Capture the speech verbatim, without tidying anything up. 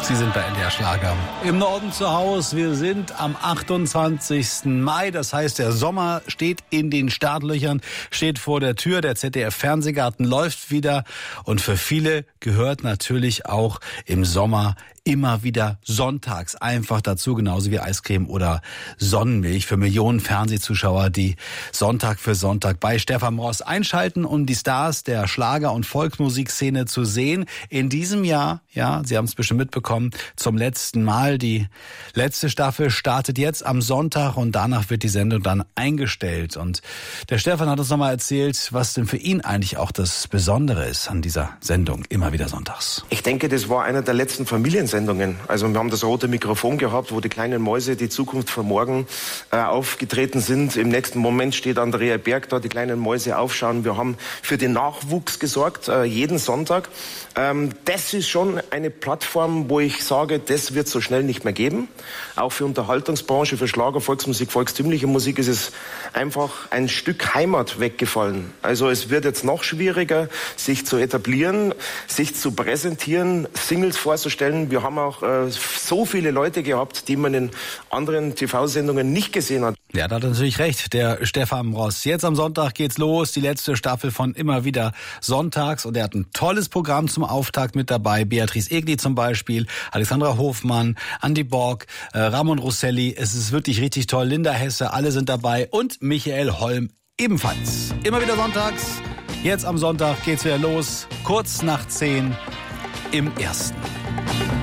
Sie sind bei N D R Schlager. Im Norden zu Hause. Wir sind am achtundzwanzigsten Mai. Das heißt, der Sommer steht in den Startlöchern, steht vor der Tür. Der Z D F-Fernsehgarten läuft wieder. Und für viele gehört natürlich auch im Sommer immer wieder sonntags einfach dazu, genauso wie Eiscreme oder Sonnenmilch für Millionen Fernsehzuschauer, die Sonntag für Sonntag bei Stefan Ross einschalten, um die Stars der Schlager- und Volksmusikszene zu sehen. In diesem Jahr, ja, Sie haben es bestimmt mitbekommen, zum letzten Mal. Die letzte Staffel startet jetzt am Sonntag und danach wird die Sendung dann eingestellt. Und der Stefan hat uns nochmal erzählt, was denn für ihn eigentlich auch das Besondere ist an dieser Sendung, immer wieder sonntags. Ich denke, das war einer der letzten Familiensendungen. Also wir haben das rote Mikrofon gehabt, wo die kleinen Mäuse, die Zukunft von morgen, äh, aufgetreten sind. Im nächsten Moment steht Andrea Berg da, die kleinen Mäuse aufschauen. Wir haben für den Nachwuchs gesorgt, äh, jeden Sonntag. Ähm, das ist schon eine Plattform, wo ich sage, das wird so schnell nicht mehr geben. Auch für Unterhaltungsbranche, für Schlager, Volksmusik, volkstümliche Musik ist es einfach ein Stück Heimat weggefallen. Also es wird jetzt noch schwieriger, sich zu etablieren, sich zu präsentieren, Singles vorzustellen. Wir haben auch äh, so viele Leute gehabt, die man in anderen T V-Sendungen nicht gesehen hat. Ja, da hat er natürlich recht, der Stefan Ross. Jetzt am Sonntag geht's los, die letzte Staffel von Immer wieder sonntags. Und er hat ein tolles Programm zum Auftakt mit dabei. Beatrice Egli zum Beispiel, Alexandra Hofmann, Andi Borg, äh, Ramon Rosselli. Es ist wirklich richtig toll. Linda Hesse, alle sind dabei. Und Michael Holm ebenfalls. Immer wieder sonntags. Jetzt am Sonntag geht's wieder los. Kurz nach zehn im Ersten.